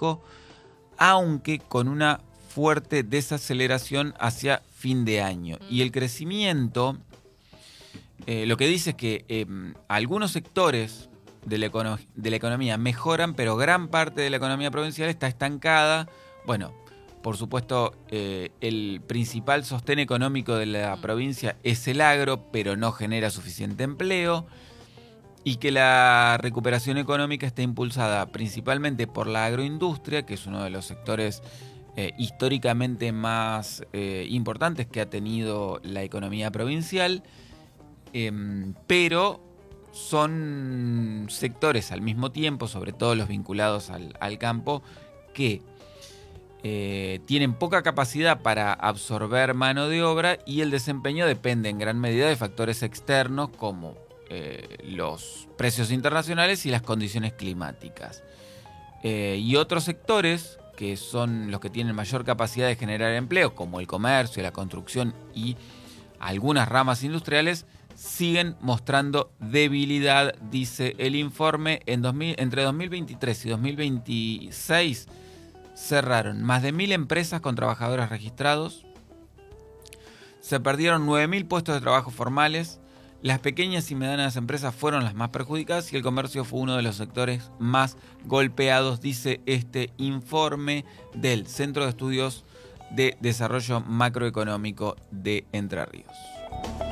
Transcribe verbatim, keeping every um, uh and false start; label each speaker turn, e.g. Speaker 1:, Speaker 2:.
Speaker 1: económico, aunque con una fuerte desaceleración hacia fin de año. Y el crecimiento, eh, lo que dice es que eh, algunos sectores de la, econo- de la economía mejoran, pero gran parte de la economía provincial está estancada. Bueno, por supuesto, eh, el principal sostén económico de la provincia es el agro, pero no genera suficiente empleo. Y que la recuperación económica está impulsada principalmente por la agroindustria, que es uno de los sectores eh, históricamente más eh, importantes que ha tenido la economía provincial, eh, pero son sectores al mismo tiempo, sobre todo los vinculados al, al campo, que eh, tienen poca capacidad para absorber mano de obra y el desempeño depende en gran medida de factores externos como eh, los precios internacionales y las condiciones climáticas. Eh, y otros sectores que son los que tienen mayor capacidad de generar empleo, como el comercio, la construcción y algunas ramas industriales, siguen mostrando debilidad, dice el informe. En dos mil, entre dos mil veintitrés y dos mil veintiséis cerraron más de mil empresas con trabajadores registrados, se perdieron nueve mil puestos de trabajo formales, las pequeñas y medianas empresas fueron las más perjudicadas y el comercio fue uno de los sectores más golpeados, dice este informe del Centro de Estudios de Desarrollo Macroeconómico de Entre Ríos.